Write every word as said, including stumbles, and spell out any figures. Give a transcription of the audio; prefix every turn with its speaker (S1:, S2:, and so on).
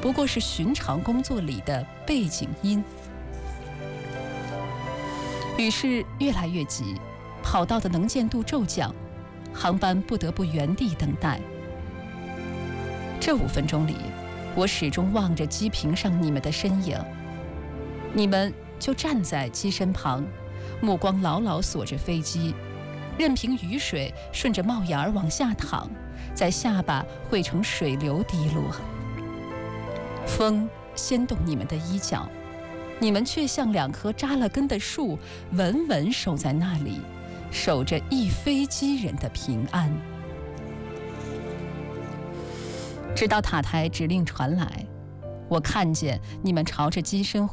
S1: 不过是寻常工作里的背景音。雨势越来越急，跑道的能见度骤降，航班不得不原地等待。这五分钟里，我始终望着机坪上你们的身影，你们就站在机身旁，目光牢牢锁着飞机，任凭雨水顺着帽檐儿往下淌，在下巴汇成水流滴落。风掀动你们的衣角，你们却像两棵扎了根的树，稳稳守在那里，守着一飞机人的平安。直到塔台指令传来，我看见你们朝着机身